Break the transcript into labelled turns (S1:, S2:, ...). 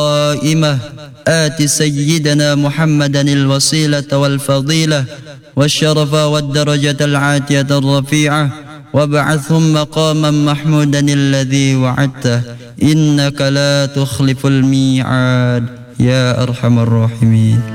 S1: قائمة آت سيدنا محمدا الوسيلة والفضيلة والشرف والدرجة العاتية الرفيعة وابعثهم مقاما محمودا الذي وعدته إنك لا تخلف الميعاد يا أرحم الراحمين.